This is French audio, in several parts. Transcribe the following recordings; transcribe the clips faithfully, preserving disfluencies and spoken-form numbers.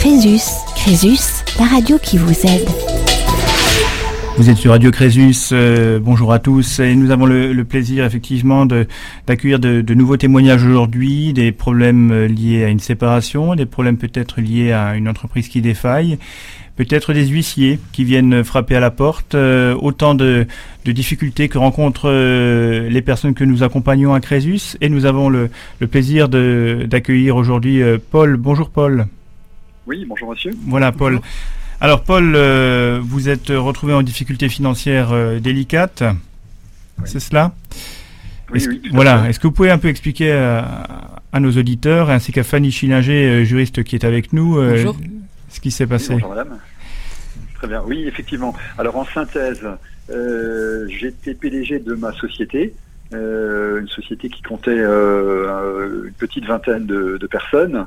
Crésus. Crésus, la radio qui vous aide. Vous êtes sur Radio Crésus, euh, bonjour à tous, et nous avons le, le plaisir effectivement de, d'accueillir de, de nouveaux témoignages aujourd'hui, des problèmes liés à une séparation, des problèmes peut-être liés à une entreprise qui défaille, peut-être des huissiers qui viennent frapper à la porte, euh, autant de, de difficultés que rencontrent euh, les personnes que nous accompagnons à Crésus, et nous avons le, le plaisir de, d'accueillir aujourd'hui euh, Paul. Bonjour Paul. Oui, bonjour monsieur. Voilà Paul. Bonjour. Alors Paul, euh, vous êtes retrouvé en difficulté financière euh, délicate, oui. C'est cela ? Oui, oui. Voilà. Est-ce que vous pouvez un peu expliquer à, à nos auditeurs, ainsi qu'à Fanny Schillinger, euh, juriste qui est avec nous, euh, ce qui s'est passé ? Oui, bonjour madame. Très bien. Oui, effectivement. Alors en synthèse, euh, j'étais P D G de ma société, euh, une société qui comptait euh, une petite vingtaine de, de personnes.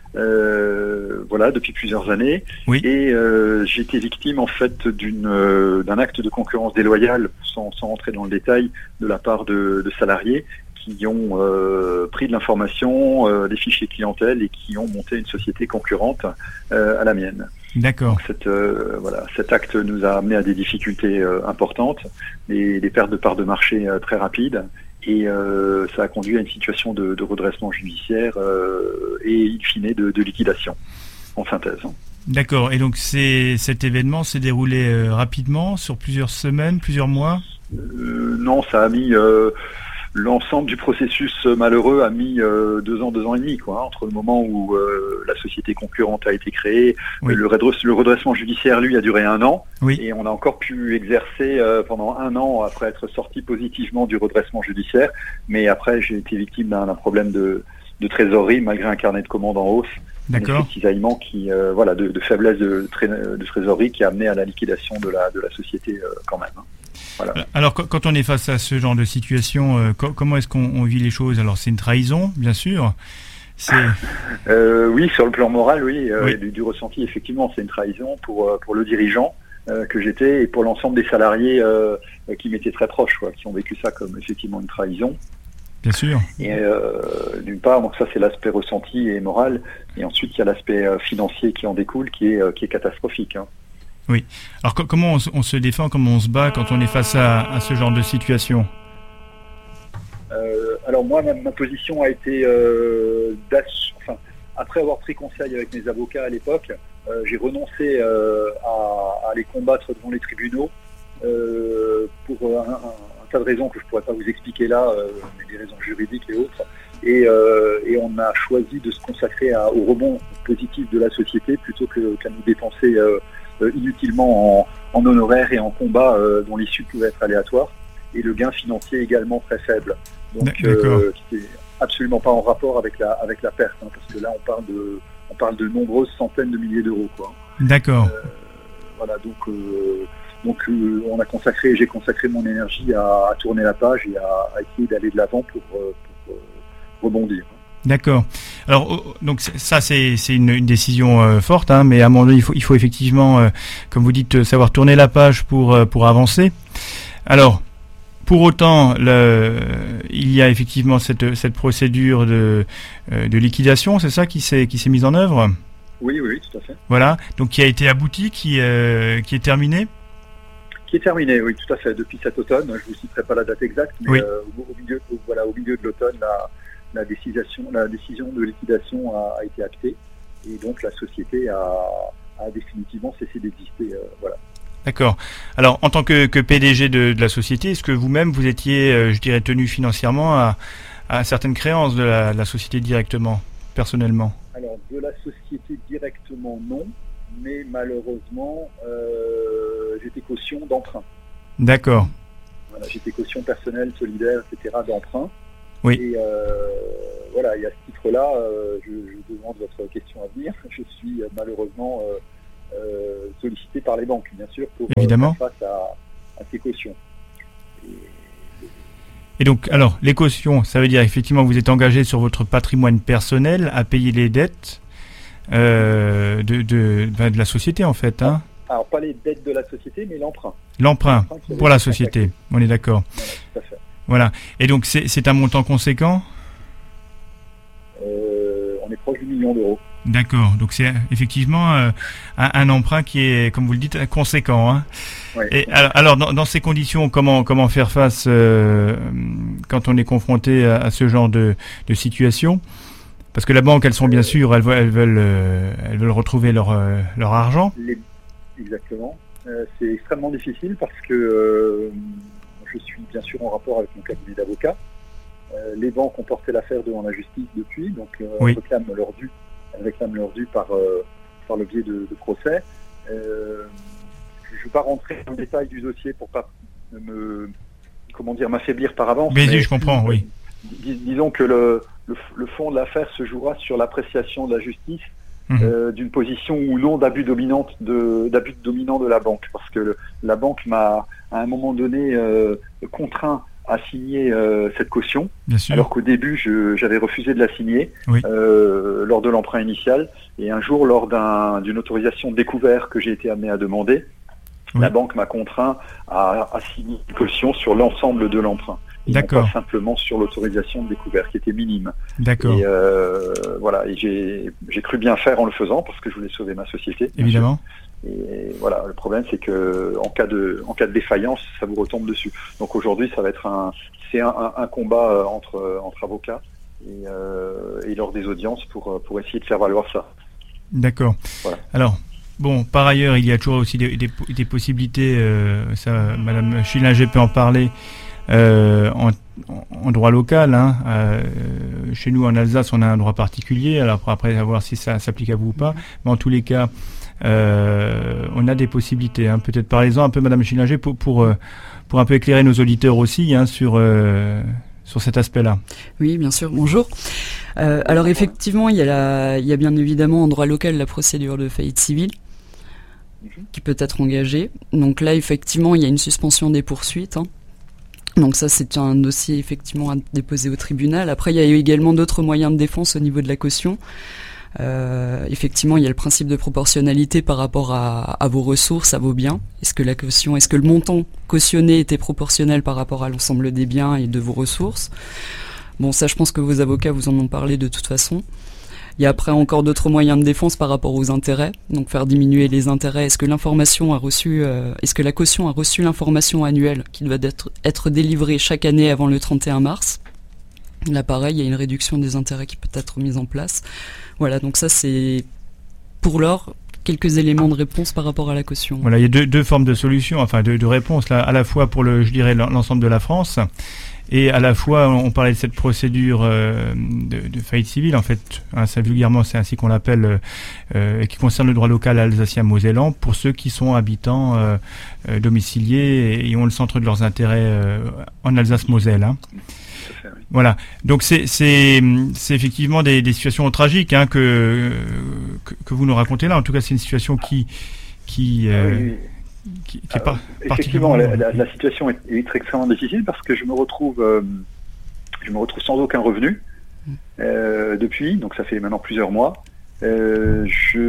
Euh, voilà, depuis plusieurs années. Oui. Et euh, j'ai été victime en fait d'une euh, d'un acte de concurrence déloyale, sans, sans rentrer dans le détail, de la part de, de salariés qui ont euh, pris de l'information, euh, des fichiers clientèle et qui ont monté une société concurrente euh, à la mienne. D'accord. Donc, cette, euh, voilà, cet acte nous a amené à des difficultés euh, importantes, des, des pertes de parts de marché euh, très rapides. Et euh, ça a conduit à une situation de, de redressement judiciaire euh, et in fine de, de liquidation, en synthèse. D'accord. Et donc c'est, cet événement s'est déroulé euh, rapidement, sur plusieurs semaines, plusieurs mois ? euh, Non, ça a mis... Euh, l'ensemble du processus malheureux a mis euh, deux ans, deux ans et demi, quoi, entre le moment où euh, la société concurrente a été créée. Oui. Le, redress- le redressement judiciaire, lui, a duré un an. Oui. Et on a encore pu exercer euh, pendant un an après être sorti positivement du redressement judiciaire. Mais après, j'ai été victime d'un, d'un problème de, de trésorerie, malgré un carnet de commandes en hausse. D'accord. Un effet de cisaillement qui, euh, voilà, de, de faiblesse de, de trésorerie qui a amené à la liquidation de la, de la société euh, quand même. Voilà. Alors, quand on est face à ce genre de situation, euh, co- comment est-ce qu'on on vit les choses ? Alors, c'est une trahison, bien sûr. C'est... Euh, oui, sur le plan moral, oui, euh, oui. Du, du ressenti, effectivement, c'est une trahison pour pour le dirigeant euh, que j'étais et pour l'ensemble des salariés euh, qui m'étaient très proches, quoi, qui ont vécu ça comme effectivement une trahison. Bien sûr. Et euh, d'une part, donc ça c'est l'aspect ressenti et moral, et ensuite il y a l'aspect euh, financier qui en découle, qui est euh, qui est catastrophique. Hein. Oui. Alors co- comment on, on se défend, comment on se bat quand on est face à, à ce genre de situation ? euh, Alors moi, ma, ma position a été, euh, enfin, après avoir pris conseil avec mes avocats à l'époque, euh, j'ai renoncé euh, à, à les combattre devant les tribunaux euh, pour un, un, un tas de raisons que je ne pourrais pas vous expliquer là, euh, mais des raisons juridiques et autres. Et, euh, et on a choisi de se consacrer à, au rebond positif de la société plutôt que, qu'à nous dépenser euh, Euh, inutilement en, en honoraires et en combats euh, dont l'issue pouvait être aléatoire, et le gain financier également très faible, donc euh, qui n'est absolument pas en rapport avec la avec la perte, hein, parce que là on parle de on parle de nombreuses centaines de milliers d'euros, quoi. D'accord. Euh, voilà, donc euh, donc euh, on a consacré, j'ai consacré mon énergie à, à tourner la page et à, à essayer d'aller de l'avant pour, pour, pour euh, rebondir. D'accord. Alors donc ça c'est c'est une, une décision euh, forte, hein, mais à un moment donné il faut il faut effectivement, euh, comme vous dites, savoir tourner la page pour euh, pour avancer. Alors pour autant, le, il y a effectivement cette cette procédure de euh, de liquidation, c'est ça qui s'est qui s'est mise en œuvre ? Oui, oui, oui, tout à fait. Voilà, donc qui a été abouti, qui euh, qui est terminé ? Qui est terminé, oui, tout à fait. Depuis cet automne, je ne vous citerai pas la date exacte, mais oui. euh, au, au milieu au, voilà au milieu de l'automne, la La décision, la décision de liquidation a, a été actée, et donc la société a, a définitivement cessé d'exister. Euh, voilà. D'accord. Alors, en tant que, que P D G de, de la société, est-ce que vous-même, vous étiez, euh, je dirais, tenu financièrement à, à certaines créances de la, de la société directement, personnellement ? Alors, de la société directement, non, mais malheureusement, euh, j'étais caution d'emprunt. D'accord. Voilà, j'étais caution personnelle, solidaire, et cetera d'emprunt. Oui. Et euh, voilà, et à ce titre-là, euh, je, je demande votre question à venir. Je suis euh, malheureusement euh, euh, sollicité par les banques, bien sûr, pour Évidemment. faire face à, à ces cautions. Et, et donc, alors, les cautions, ça veut dire effectivement que vous êtes engagé sur votre patrimoine personnel à payer les dettes euh, de, de, ben, de la société, en fait. Hein. Alors, pas les dettes de la société, mais l'emprunt. L'emprunt, l'emprunt pour la société, on est d'accord. Voilà, tout à fait. Voilà. Et donc, c'est, c'est un montant conséquent ? euh, On est proche du million d'euros. D'accord, donc c'est effectivement euh, un, un emprunt qui est, comme vous le dites, conséquent. Hein. Oui. Et alors, alors dans, dans ces conditions, comment comment faire face euh, quand on est confronté à, à ce genre de, de situation? Parce que la banque, elles sont bien sûr, elles, elles veulent euh, elles veulent retrouver leur euh, leur argent. Les... Exactement. Euh, c'est extrêmement difficile parce que euh, je suis bien sûr en rapport avec mon cabinet d'avocats. Euh, les banques ont porté l'affaire devant la justice depuis, donc euh, oui. elles réclament leur dû. Elles réclament leur dû par, euh, par le biais de, de procès. Euh, je ne vais pas rentrer dans le détail du dossier pour pas me, comment dire, m'affaiblir par avance. Mais, mais je comprends, euh, oui. Dis, disons que le, le, le fond de l'affaire se jouera sur l'appréciation de la justice mmh. euh, d'une position ou non d'abus dominante de d'abus dominant de la banque, parce que le, la banque m'a à un moment donné euh, contraint à signer euh, cette caution, alors qu'au début je, j'avais refusé de la signer oui. euh, lors de l'emprunt initial, et un jour lors d'un, d'une autorisation de découvert que j'ai été amené à demander, oui. la banque m'a contraint à, à signer une caution sur l'ensemble de l'emprunt, et D'accord. non pas simplement sur l'autorisation de découvert qui était minime. D'accord. Et euh, voilà, et j'ai, j'ai cru bien faire en le faisant parce que je voulais sauver ma société. Évidemment. Et voilà, le problème c'est que en cas de en cas de défaillance, ça vous retombe dessus. Donc aujourd'hui, ça va être un c'est un, un, un combat entre entre avocats et, euh, et lors des audiences pour pour essayer de faire valoir ça. D'accord. Voilà. Alors bon, par ailleurs, il y a toujours aussi des des, des possibilités. Euh, ça, Madame Schillinger peut en parler. Euh, en, en droit local, hein, euh, chez nous en Alsace, on a un droit particulier. Alors après, à voir si ça s'applique à vous ou pas. Mais en tous les cas. Euh, on a des possibilités. Hein. Peut-être parlez-en un peu, Madame Schillinger, pour, pour, pour un peu éclairer nos auditeurs aussi hein, sur, euh, sur cet aspect-là. Oui, bien sûr. Bonjour. Euh, alors effectivement, il y, a la, il y a bien évidemment en droit local la procédure de faillite civile qui peut être engagée. Donc là, effectivement, il y a une suspension des poursuites. Hein. Donc ça, c'est un dossier effectivement à déposer au tribunal. Après, il y a également d'autres moyens de défense au niveau de la caution. Euh, effectivement, il y a le principe de proportionnalité par rapport à, à vos ressources, à vos biens. Est-ce que la caution, est-ce que le montant cautionné était proportionnel par rapport à l'ensemble des biens et de vos ressources? Bon, ça, je pense que vos avocats vous en ont parlé de toute façon. Il y a après encore d'autres moyens de défense par rapport aux intérêts. Donc, faire diminuer les intérêts. Est-ce que l'information a reçu, euh, est-ce que la caution a reçu l'information annuelle qui doit être, être délivrée chaque année avant le trente et un mars? Là, pareil, il y a une réduction des intérêts qui peut être mise en place. Voilà, donc ça, c'est pour l'heure quelques éléments de réponse par rapport à la caution. Voilà, il y a deux, deux formes de solutions, enfin de, de réponses, là, à la fois pour le, je dirais, l'ensemble de la France, et à la fois, on parlait de cette procédure euh, de, de faillite civile, en fait, hein, ça vulgairement, c'est ainsi qu'on l'appelle, euh, et qui concerne le droit local alsacien-mosellan, pour ceux qui sont habitants euh, euh, domiciliés et, et ont le centre de leurs intérêts euh, en Alsace-Moselle. Hein. Voilà, donc c'est c'est c'est effectivement des, des situations tragiques hein, que, que que vous nous racontez là. En tout cas, c'est une situation qui qui euh, oui, oui. qui, qui est pas euh, effectivement la, la, la situation est, est extrêmement difficile parce que je me retrouve euh, je me retrouve sans aucun revenu euh, depuis, donc ça fait maintenant plusieurs mois. Euh,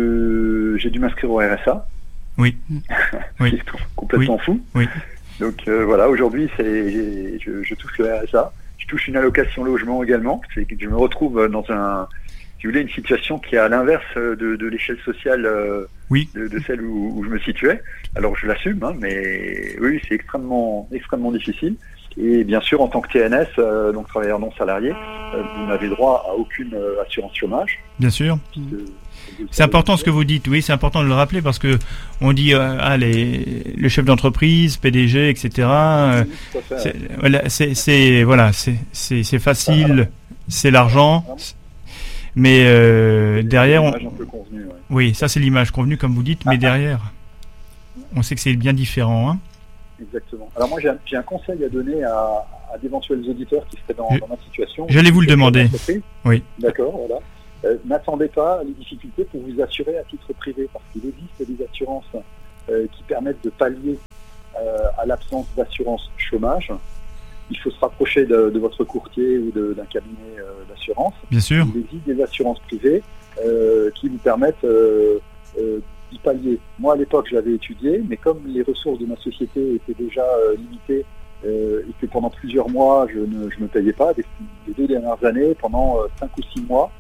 je j'ai dû m'inscrire au R S A. Oui. oui. C'est complètement oui. fou. Oui. Donc euh, voilà, aujourd'hui c'est je, je touche le R S A. Je touche une allocation logement également. C'est que je me retrouve dans un, si vous voulez, une situation qui est à l'inverse de, de l'échelle sociale euh, oui. de, de celle où, où je me situais. Alors je l'assume, hein, mais oui, c'est extrêmement, extrêmement difficile. Et bien sûr, en tant que T N S, euh, donc travailleur non salarié, euh, vous n'avez droit à aucune euh, assurance chômage. Bien sûr. C'est important ce que vous dites, oui, c'est important de le rappeler parce que on dit euh, ah, les, le chef d'entreprise, P D G, et cetera. Euh, c'est, voilà, c'est, c'est voilà, c'est, c'est, c'est facile, c'est l'argent, mais euh, derrière, on, convenue, ouais. Oui, ça c'est l'image convenue comme vous dites, mais ah, derrière, on sait que c'est bien différent. Hein. Exactement. Alors moi j'ai un, j'ai un conseil à donner à, à d'éventuels auditeurs qui seraient dans, Je, dans ma situation. J'allais vous le demander. Oui. D'accord, voilà. Euh, n'attendez pas les difficultés pour vous assurer à titre privé, parce qu'il existe des assurances euh, qui permettent de pallier euh, à l'absence d'assurance chômage. Il faut se rapprocher de, de votre courtier ou de, d'un cabinet euh, d'assurance. Bien sûr. Il existe des assurances privées euh, qui vous permettent euh, euh, d'y pallier. Moi, à l'époque, je l'avais étudié, mais comme les ressources de ma société étaient déjà euh, limitées euh, et que pendant plusieurs mois, je ne je me payais pas, des, des deux dernières années, pendant euh, cinq ou six mois,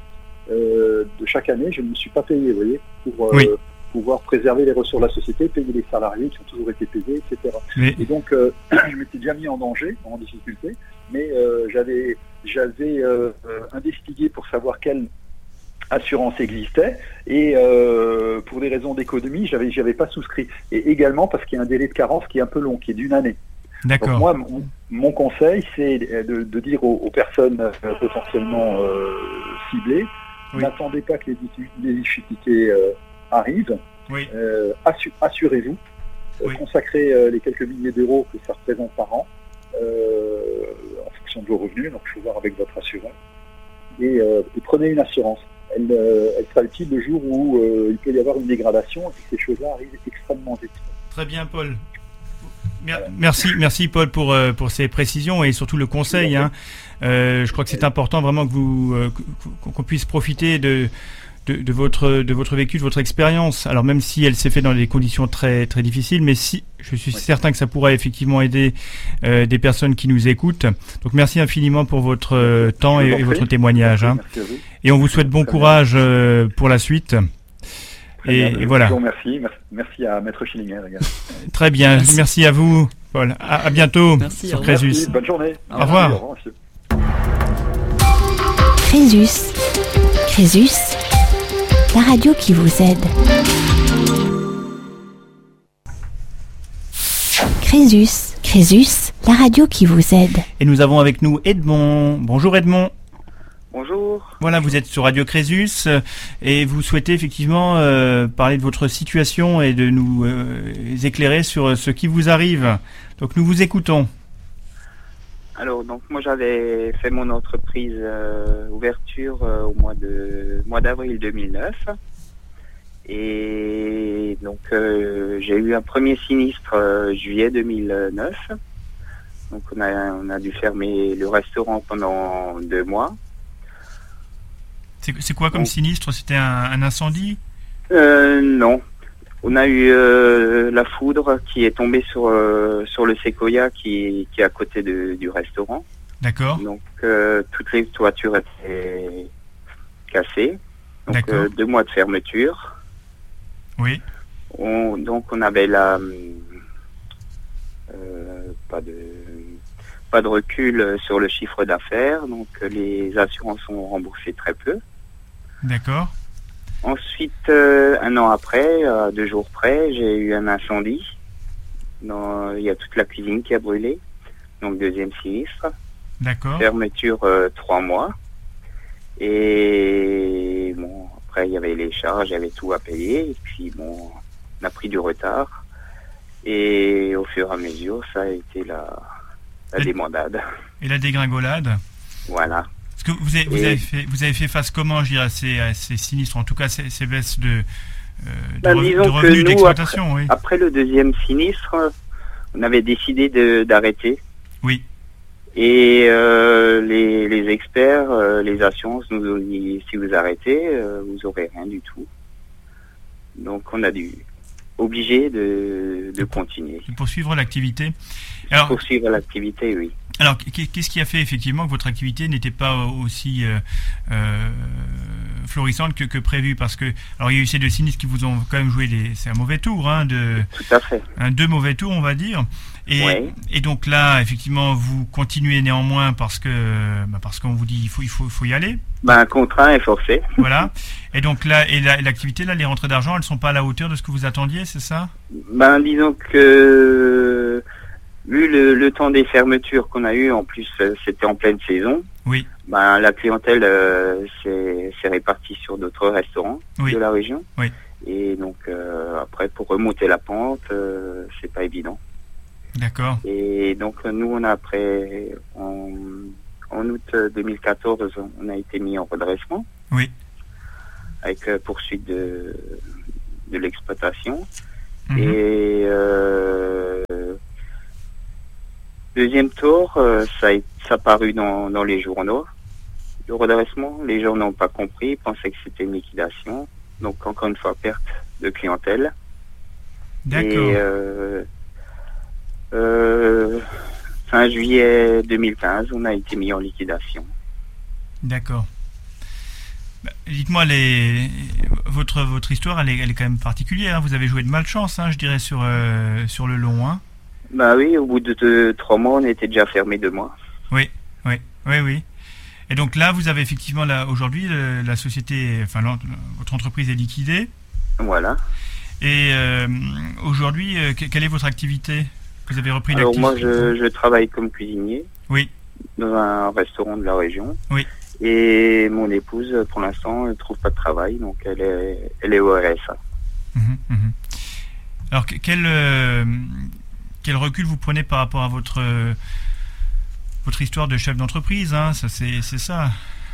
euh, de chaque année, je ne me suis pas payé, vous voyez, pour euh, oui. pouvoir préserver les ressources de la société, payer les salariés qui ont toujours été payés, et cetera. Mais... Et donc, euh, je m'étais déjà mis en danger, en difficulté, mais euh, j'avais, j'avais euh, investigué pour savoir quelle assurance existait, et euh, pour des raisons d'économie, j'avais, j'avais pas souscrit. Et également parce qu'il y a un délai de carence qui est un peu long, qui est d'une année. D'accord. Donc moi, mon, mon conseil, c'est de, de dire aux, aux personnes euh, potentiellement euh, ciblées, oui. N'attendez pas que les, les difficultés euh, arrivent. Oui. Euh, assu- assurez-vous, euh, oui. consacrez euh, les quelques milliers d'euros que ça représente par an euh, en fonction de vos revenus. Donc, il faut voir avec votre assureur. Et, euh, et prenez une assurance. Elle, euh, elle sera utile le jour où euh, il peut y avoir une dégradation et que ces choses-là arrivent extrêmement vite. Très bien, Paul. Merci, merci Paul pour euh, pour ces précisions et surtout le conseil. Hein. Euh, je crois que c'est important vraiment que vous euh, qu'on puisse profiter de, de de votre de votre vécu, de votre expérience. Alors même si elle s'est faite dans des conditions très très difficiles, mais si je suis oui. certain que ça pourra effectivement aider euh, des personnes qui nous écoutent. Donc merci infiniment pour votre euh, temps et, et votre témoignage. Hein. Et on vous souhaite bon courage euh, pour la suite. Et, et voilà. Merci, merci à Maître Schillinger. Très bien, merci, merci à vous, Paul. À, à bientôt merci, sur Crésus. Merci, bonne journée. Au revoir. Au revoir, Crésus. Crésus, la radio qui vous aide. Crésus. Crésus, la radio qui vous aide. Et nous avons avec nous Edmond. Bonjour Edmond. Bonjour. Voilà, vous êtes sur Radio Crésus euh, et vous souhaitez effectivement euh, parler de votre situation et de nous euh, éclairer sur ce qui vous arrive. Donc nous vous écoutons. Alors donc moi j'avais fait mon entreprise euh, ouverture euh, au mois de mois d'avril deux mille neuf et donc euh, j'ai eu un premier sinistre euh, juillet deux mille neuf. Donc on a on a dû fermer le restaurant pendant deux mois. C'est, c'est quoi comme sinistre? C'était un, un incendie? euh, Non. On a eu euh, la foudre qui est tombée sur, euh, sur le séquoia qui, qui est à côté de, du restaurant. D'accord. Donc euh, toutes les toitures étaient cassées. Donc D'accord. Euh, deux mois de fermeture. Oui. On, donc on avait la... Euh, pas de... pas de recul sur le chiffre d'affaires. Donc les assurances ont remboursé très peu. D'accord. Ensuite, euh, un an après, à deux jours près, j'ai eu un incendie. Dans, il y a toute la cuisine qui a brûlé. Donc deuxième sinistre. D'accord. Fermeture euh, trois mois. Et bon, après il y avait les charges, il y avait tout à payer. Et puis bon, on a pris du retard. Et au fur et à mesure, ça a été la, la et, débandade. Et la dégringolade. Voilà. Est-ce que vous avez, vous, avez fait, vous avez fait face comment, je dirais, à ces, à ces sinistres, en tout cas ces, ces baisses de, euh, de, ben, re, de revenus nous, d'exploitation? Après, oui. après le deuxième sinistre, on avait décidé de, d'arrêter. Oui. Et euh, les, les experts, euh, les assurances nous ont dit, si vous arrêtez, euh, vous n'aurez rien du tout. Donc on a dû obligé de, de continuer. De poursuivre l'activité. Alors, poursuivre l'activité, oui. Alors, qu'est-ce qui a fait effectivement que votre activité n'était pas aussi euh, euh, florissante que, que prévu? Parce que, alors, il y a eu ces deux sinistres qui vous ont quand même joué des, c'est un mauvais tour, hein, de, tout à fait. Un, deux mauvais tours, on va dire. Et, ouais. et donc là, effectivement, vous continuez néanmoins parce que, bah parce qu'on vous dit il faut, il faut, faut y aller. Ben, contraint et forcé. Voilà. Et donc là, et la, l'activité, là, les rentrées d'argent, elles sont pas à la hauteur de ce que vous attendiez, c'est ça? Ben, disons que vu le, le temps des fermetures qu'on a eu, en plus euh, c'était en pleine saison. Oui. Ben la clientèle euh, s'est, s'est répartie sur d'autres restaurants oui. de la région. Oui. Et donc euh, après pour remonter la pente, euh, c'est pas évident. D'accord. Et donc nous on a après en, en août deux mille quatorze on a été mis en redressement. Oui. Avec euh, poursuite de de l'exploitation. Mmh. Et euh, deuxième tour, euh, ça a, ça a paru dans, dans les journaux, le redressement. Les gens n'ont pas compris, ils pensaient que c'était une liquidation. Donc, encore une fois, perte de clientèle. D'accord. Et euh, euh, fin juillet deux mille quinze, on a été mis en liquidation. D'accord. Bah, dites-moi, les... votre, votre histoire, elle est, elle est quand même particulière. Hein. Vous avez joué de malchance, hein, je dirais, sur, euh, sur le long. Hein. Bah oui, au bout de deux, trois mois, on était déjà fermé deux mois. Oui, oui, oui, oui. Et donc là, vous avez effectivement, là, aujourd'hui, le, la société, enfin, votre entreprise est liquidée. Voilà. Et euh, aujourd'hui, euh, quelle est votre activité? Vous avez repris Alors l'activité? moi, je, je travaille comme cuisinier. Oui. Dans un restaurant de la région. Oui. Et mon épouse, pour l'instant, ne trouve pas de travail, donc elle est, elle est au R S A. Mmh, mmh. Alors, quel, euh, quel recul vous prenez par rapport à votre, euh, votre histoire de chef d'entreprise, hein, ça, c'est, c'est ça?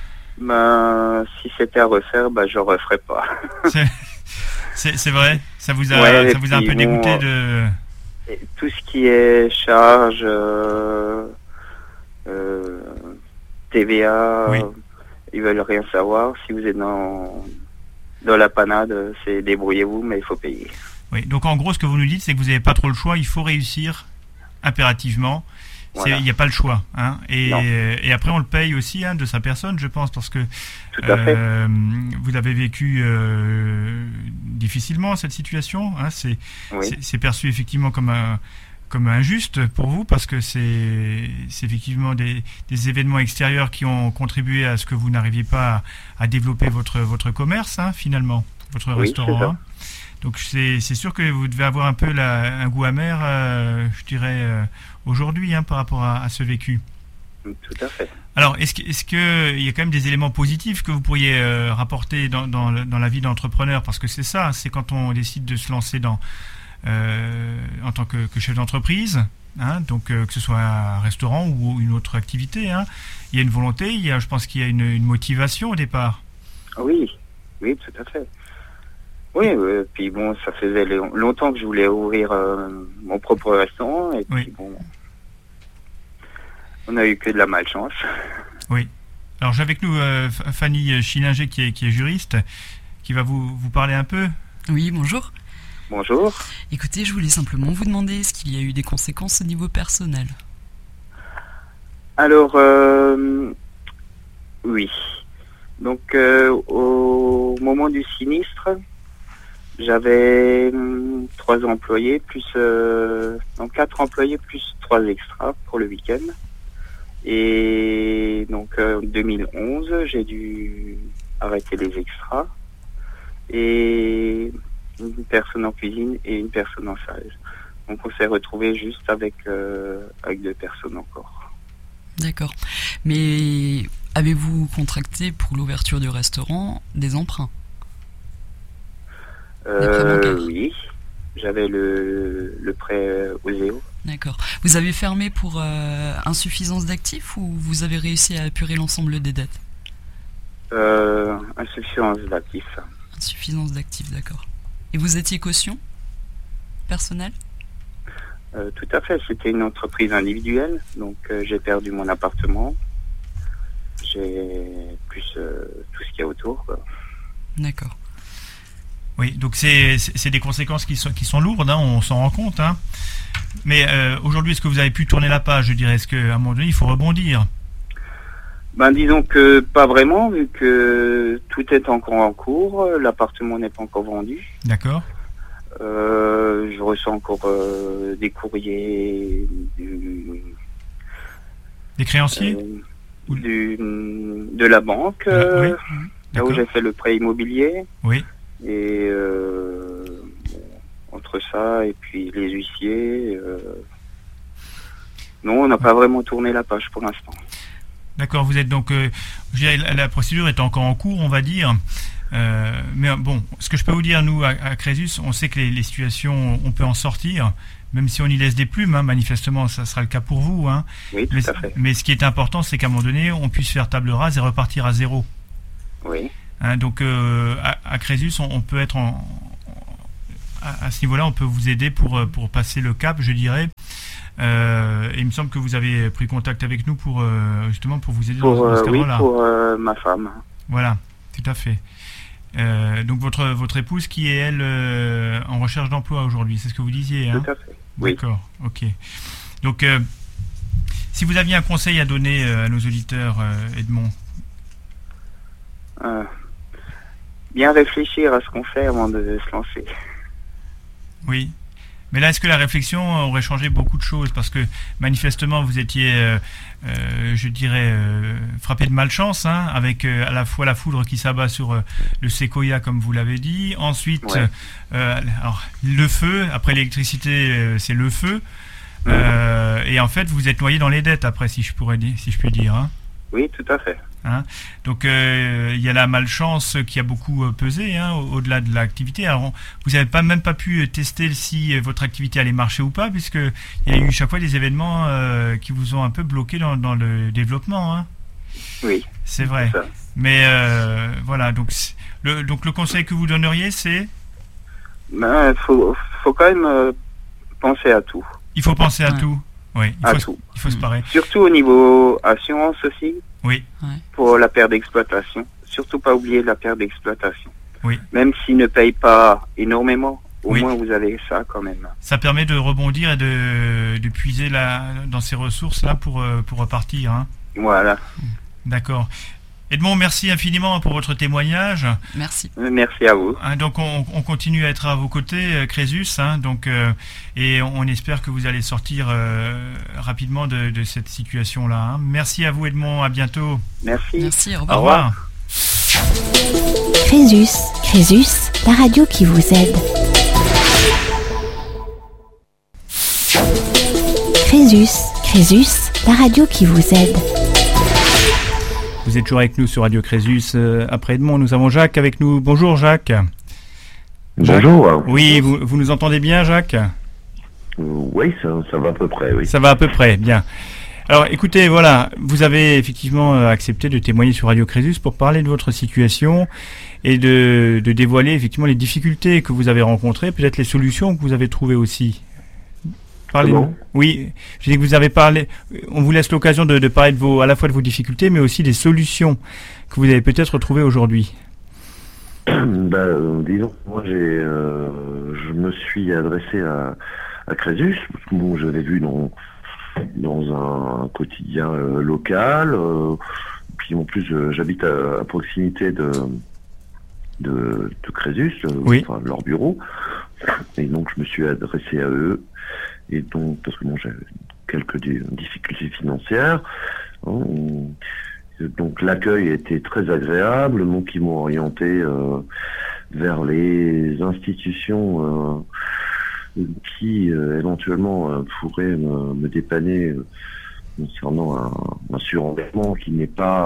Ben, si c'était à refaire, ben, je ne referais pas. c'est, c'est, c'est vrai? Ça vous a, ouais, ça vous a un peu dégoûté bon, de... Tout ce qui est charge, euh, euh, T V A, oui. Ils veulent rien savoir. Si vous êtes dans, dans la panade, c'est débrouillez-vous, mais il faut payer. Oui, donc en gros, ce que vous nous dites, c'est que vous n'avez pas trop le choix, il faut réussir impérativement. Voilà. Il n'y a pas le choix. Hein. Et, et après, on le paye aussi hein, de sa personne, je pense, parce que Tout à fait. Euh, vous avez vécu euh, difficilement cette situation. Hein. C'est, oui. c'est, c'est perçu effectivement comme un... comme injuste pour vous, parce que c'est, c'est effectivement des, des événements extérieurs qui ont contribué à ce que vous n'arriviez pas à, à développer votre, votre commerce, hein, finalement, votre oui, restaurant. C'est hein. Donc c'est, c'est sûr que vous devez avoir un peu la, un goût amer, euh, je dirais, euh, aujourd'hui, hein, par rapport à, à ce vécu. Tout à fait. Alors, est-ce qu'il est que, y a quand même des éléments positifs que vous pourriez euh, rapporter dans, dans, dans la vie d'entrepreneur? Parce que c'est ça, c'est quand on décide de se lancer dans... Euh, en tant que, que chef d'entreprise, hein, donc euh, que ce soit un restaurant ou une autre activité, hein, il y a une volonté, il y a, je pense qu'il y a une, une motivation au départ. Oui, oui, tout à fait. Oui, euh, puis bon, ça faisait longtemps que je voulais ouvrir euh, mon propre restaurant, et puis oui. bon, on a eu que de la malchance. Oui. Alors j'ai avec nous euh, Fanny Schillinger qui est, qui est juriste, qui va vous, vous parler un peu. Oui, bonjour. Bonjour. Écoutez, je voulais simplement vous demander, est-ce qu'il y a eu des conséquences au niveau personnel? Alors, euh, oui. Donc, euh, au moment du sinistre, j'avais hum, trois employés, plus euh, donc quatre employés, plus trois extras pour le week-end. Et donc, euh, en deux mille onze, j'ai dû arrêter les extras. Et... une personne en cuisine et une personne en salle. Donc on s'est retrouvé juste avec, euh, avec deux personnes encore. D'accord. Mais avez-vous contracté pour l'ouverture du restaurant des emprunts? euh, Oui, j'avais le, le prêt O S E O. D'accord. Vous avez fermé pour euh, insuffisance d'actifs ou vous avez réussi à apurer l'ensemble des dettes? euh, Insuffisance d'actifs. Insuffisance d'actifs, d'accord. Et vous étiez caution personnelle? euh, Tout à fait, c'était une entreprise individuelle, donc euh, j'ai perdu mon appartement, j'ai plus euh, tout ce qu'il y a autour, quoi. D'accord. Oui, donc c'est, c'est, c'est des conséquences qui sont, qui sont lourdes, hein, on s'en rend compte. Hein. Mais euh, aujourd'hui, est-ce que vous avez pu tourner la page, je dirais? Est-ce qu'à un moment donné, il faut rebondir? Ben disons que pas vraiment, vu que tout est encore en cours, l'appartement n'est pas encore vendu. D'accord. Euh, je reçois encore euh, des courriers du, des créanciers euh, du, de la banque, la, euh, oui. là où j'ai fait le prêt immobilier. Oui. Et euh, bon, entre ça et puis les huissiers, euh, non, on n'a pas vraiment tourné la page pour l'instant. D'accord, vous êtes donc, euh, je dirais, la, la procédure est encore en cours, on va dire. Euh, mais bon, ce que je peux vous dire, nous, à, à Crésus, on sait que les, les situations, on peut en sortir, même si on y laisse des plumes, hein, manifestement, ça sera le cas pour vous. Hein. Oui, tout mais, à fait. Mais ce qui est important, c'est qu'à un moment donné, on puisse faire table rase et repartir à zéro. Oui. Hein, donc, euh, à, à Crésus, on, on peut être en... À, à ce niveau-là, on peut vous aider pour, pour passer le cap, je dirais. Euh, et il me semble que vous avez pris contact avec nous pour euh, justement pour vous aider pour, dans, dans ce euh, cadre-là. Oui, pour euh, ma femme. Voilà, tout à fait. Euh, donc votre votre épouse qui est elle euh, en recherche d'emploi aujourd'hui, c'est ce que vous disiez, hein? Tout à fait. Oui. D'accord, ok. Donc euh, si vous aviez un conseil à donner euh, à nos auditeurs, euh, Edmond. Euh, bien réfléchir à ce qu'on fait avant de se lancer. Oui. Mais là, est-ce que la réflexion aurait changé beaucoup de choses? Parce que manifestement, vous étiez, euh, euh, je dirais, euh, frappé de malchance, hein, avec euh, à la fois la foudre qui s'abat sur euh, le séquoia, comme vous l'avez dit. Ensuite, Ouais. euh, alors, le feu. Après l'électricité, euh, c'est le feu. Euh, et en fait, vous êtes noyé dans les dettes après, si je pourrais dire, si je puis dire. Hein. Oui, tout à fait. Hein. Donc euh, il y a la malchance qui a beaucoup euh, pesé, hein, au- au-delà de l'activité. Alors on- vous n'avez pas même pas pu tester si euh, votre activité allait marcher ou pas, puisque il y a eu chaque fois des événements euh, qui vous ont un peu bloqué dans, dans le développement. Hein. Oui. C'est vrai. Ça. Mais euh, voilà, donc c'est- le, donc le conseil que vous donneriez, c'est Ben, faut, faut quand même euh, penser à tout. il faut penser à Ouais. tout. Oui, il À faut, tout. il faut se parer. Surtout au niveau assurance aussi, Oui, pour la perte d'exploitation. Surtout pas oublier la perte d'exploitation. Oui. Même s'ils ne payent pas énormément, au Oui. moins vous avez ça quand même. ça permet de rebondir et de, de puiser la, dans ces ressources là pour euh, pour repartir. Hein. Voilà. D'accord. Edmond, merci infiniment pour votre témoignage. Merci. Merci à vous. Hein, donc on, on continue à être à vos côtés, euh, Crésus, hein, donc, euh, et on, on espère que vous allez sortir euh, rapidement de, de cette situation-là. Hein. Merci à vous, Edmond, à bientôt. Merci. Merci, au Au revoir. revoir. Crésus, Crésus, la radio qui vous aide. Crésus, Crésus, la radio qui vous aide. Vous êtes toujours avec nous sur Radio Crésus. Euh, après Edmond, nous avons Jacques avec nous. Bonjour Jacques. Jacques. Bonjour. Oui, vous, vous nous entendez bien, Jacques? Euh, Oui, ça, ça va à peu près, oui. Ça va à peu près, bien. Alors écoutez, voilà, vous avez effectivement euh, accepté de témoigner sur Radio Crésus pour parler de votre situation et de, de dévoiler effectivement les difficultés que vous avez rencontrées, peut-être les solutions que vous avez trouvées aussi. Parlez-nous. Comment ? Oui, je dis que vous avez parlé, on vous laisse l'occasion de, de parler de vos, à la fois de vos difficultés, mais aussi des solutions que vous avez peut-être trouvées aujourd'hui. Ben, euh, disons, moi, j'ai, euh, je me suis adressé à, à Crésus, parce que bon, je l'ai vu dans, dans un quotidien euh, local, euh, puis en plus, euh, j'habite à, à proximité de, de, de Crésus, euh, Oui. enfin, leur bureau, et donc je me suis adressé à eux, et donc, parce que bon, j'ai quelques di- difficultés financières, hein, donc l'accueil était très agréable, donc ils m'ont orienté euh, vers les institutions euh, qui euh, éventuellement euh, pourraient me, me dépanner euh, concernant un, un surendettement qui n'est pas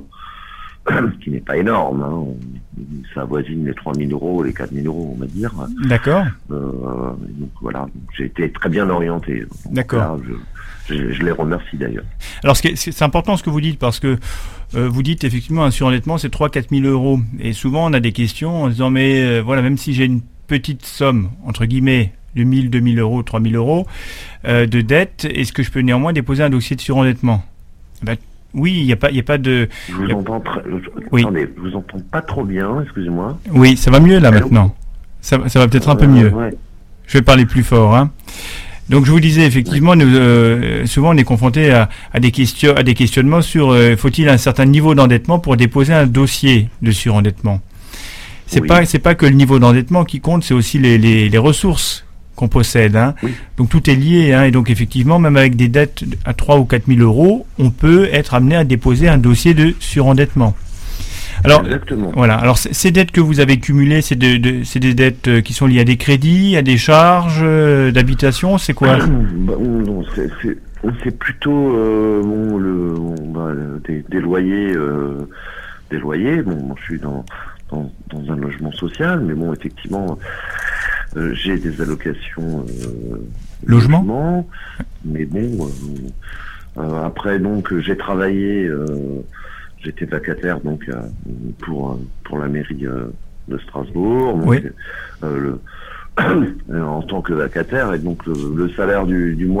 euh, qui n'est pas énorme. Hein. Ça avoisine les trois mille euros, les quatre mille euros, on va dire. D'accord. Euh, donc voilà, donc, j'ai été très bien orienté. Donc, D'accord. là, je, je, je les remercie d'ailleurs. Alors, ce qui est- c'est c'est important ce que vous dites, parce que euh, vous dites effectivement un surendettement, c'est trois à quatre mille euros. Et souvent, on a des questions en disant, mais euh, voilà, même si j'ai une petite somme, entre guillemets, de mille, deux mille euros, trois mille euros euh, de dette, est-ce que je peux néanmoins déposer un dossier de surendettement? Ben, oui, il n'y a pas, il y a pas de... Je vous Yep. entends très... Oui. Attendez, je vous entends pas trop bien, excusez-moi. Oui, ça va mieux là Allô maintenant. Ça, va- ça va peut-être un peu Euh, mieux. ouais. Je vais parler plus fort. Hein. Donc je vous disais effectivement, nous, euh, souvent on est confronté à, à des questions, à des questionnements sur euh, faut-il un certain niveau d'endettement pour déposer un dossier de surendettement. C'est Oui. pas c'est pas que le niveau d'endettement qui compte, c'est aussi les, les, les ressources qu'on possède. Hein. Oui. Donc tout est lié. Hein, et donc effectivement, même avec des dettes à trois ou quatre mille euros, on peut être amené à déposer un dossier de surendettement. Alors, Exactement. voilà. Alors, c- ces dettes que vous avez cumulées, c'est de, de- c'est des dettes euh, qui sont liées à des crédits, à des charges euh, d'habitation, c'est quoi? Bah, non, c'est, c'est, c'est plutôt euh, bon, le, bon, bah, le- des, des loyers, euh, des loyers. Bon, moi, je suis dans, dans, dans un logement social, mais bon, effectivement, euh, j'ai des allocations euh, Logement. logement, mais bon, euh, euh, après donc j'ai travaillé. Euh, J'étais vacataire donc euh, pour pour la mairie euh, de Strasbourg. Donc, Oui. euh, le, en tant que vacataire, et donc le, le salaire du, du mois